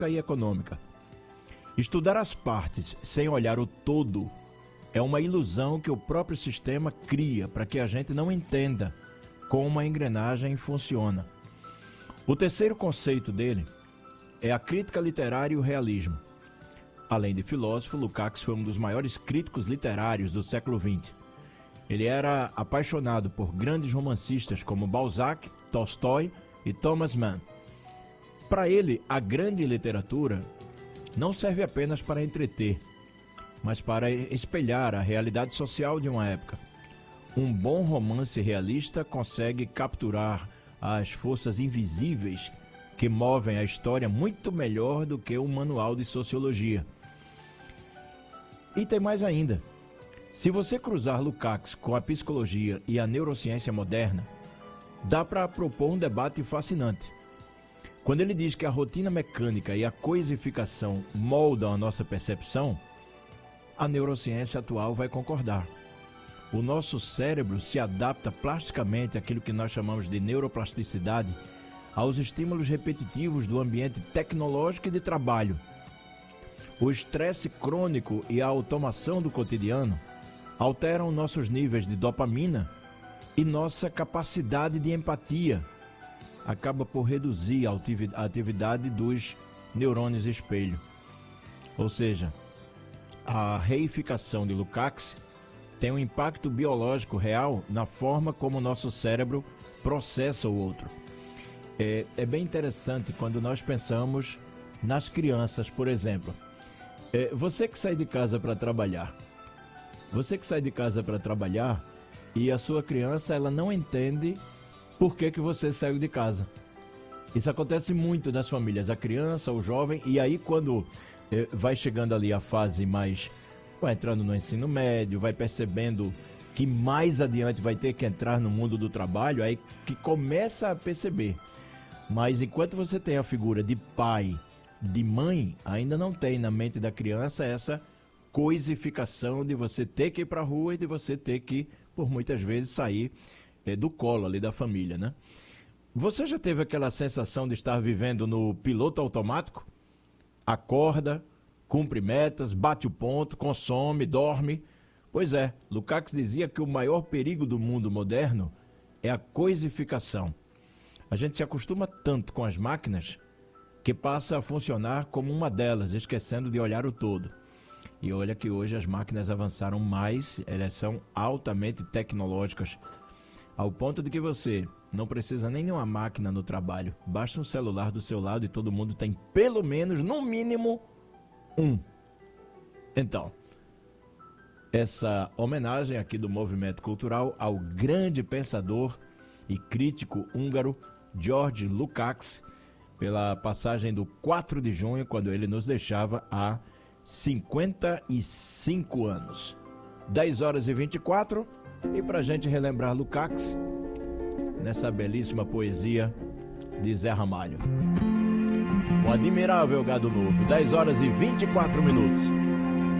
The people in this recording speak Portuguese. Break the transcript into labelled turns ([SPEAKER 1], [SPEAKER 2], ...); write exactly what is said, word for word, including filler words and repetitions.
[SPEAKER 1] e econômica. Estudar as partes sem olhar o todo é uma ilusão que o próprio sistema cria para que a gente não entenda como a engrenagem funciona. O terceiro conceito dele é a crítica literária e o realismo. Além de filósofo, Lukács foi um dos maiores críticos literários do século vinte. Ele era apaixonado por grandes romancistas como Balzac, Tolstói e Thomas Mann. Para ele, a grande literatura não serve apenas para entreter, mas para espelhar a realidade social de uma época. Um bom romance realista consegue capturar as forças invisíveis que movem a história muito melhor do que um manual de sociologia. E tem mais ainda. Se você cruzar Lukács com a psicologia e a neurociência moderna, dá para propor um debate fascinante. Quando ele diz que a rotina mecânica e a coisificação moldam a nossa percepção, a neurociência atual vai concordar. O nosso cérebro se adapta plasticamente àquilo que nós chamamos de neuroplasticidade, aos estímulos repetitivos do ambiente tecnológico e de trabalho. O estresse crônico e a automação do cotidiano alteram nossos níveis de dopamina e nossa capacidade de empatia. Acaba por reduzir a atividade dos neurônios espelho. Ou seja, a reificação de Lukács tem um impacto biológico real na forma como o nosso cérebro processa o outro. É, é bem interessante quando nós pensamos nas crianças, por exemplo. É, você que sai de casa para trabalhar, você que sai de casa para trabalhar e a sua criança ela não entende por que, que você saiu de casa. Isso acontece muito nas famílias, a criança, o jovem, e aí quando é, vai chegando ali a fase mais, vai entrando no ensino médio, vai percebendo que mais adiante vai ter que entrar no mundo do trabalho, aí que começa a perceber. Mas enquanto você tem a figura de pai, de mãe, ainda não tem na mente da criança essa coisificação de você ter que ir para a rua e de você ter que, por muitas vezes, sair é, do colo ali da família, né? Você já teve aquela sensação de estar vivendo no piloto automático? Acorda, cumpre metas, bate o ponto, consome, dorme. Pois é, Lukács dizia que o maior perigo do mundo moderno é a coisificação. A gente se acostuma tanto com as máquinas que passa a funcionar como uma delas, esquecendo de olhar o todo. E olha que hoje as máquinas avançaram mais, elas são altamente tecnológicas, ao ponto de que você não precisa nem de uma máquina no trabalho. Basta um celular do seu lado e todo mundo tem pelo menos, no mínimo, um. Então, essa homenagem aqui do movimento cultural ao grande pensador e crítico húngaro George Lukács, pela passagem do quatro de junho, quando ele nos deixava há cinquenta e cinco anos. dez horas e vinte e quatro, e para a gente relembrar Lukács, nessa belíssima poesia de Zé Ramalho. O admirável Gado Novo, dez horas e vinte e quatro minutos.